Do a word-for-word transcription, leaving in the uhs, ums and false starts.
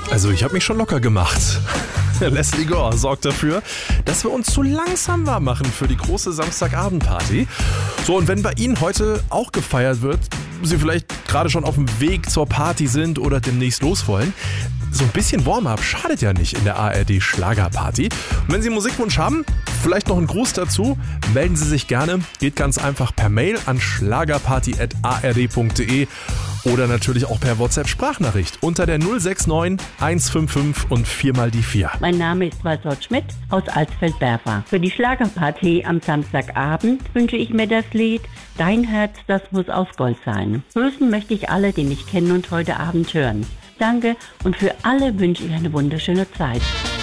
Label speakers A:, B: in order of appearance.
A: Also ich habe mich schon locker gemacht. Leslie Gore sorgt dafür, dass wir uns zu langsam warm machen für die große Samstagabendparty. So, und wenn bei Ihnen heute auch gefeiert wird, Sie vielleicht gerade schon auf dem Weg zur Party sind oder demnächst los wollen, so ein bisschen Warm-up schadet ja nicht in der A R D Schlagerparty. Und wenn Sie einen Musikwunsch haben, vielleicht noch einen Gruß dazu, melden Sie sich gerne. Geht ganz einfach per Mail an schlagerparty at a r d punkt d e oder natürlich auch per WhatsApp-Sprachnachricht unter der null sechs neun eins fünf fünf und viermal die vier.
B: Mein Name ist Waltraud Schmidt aus Alsfeld-Berfa. Für die Schlagerparty am Samstagabend wünsche ich mir das Lied Dein Herz, das muss aus Gold sein. Grüßen möchte ich alle, die mich kennen und heute Abend hören. Danke und für alle wünsche ich eine wunderschöne Zeit.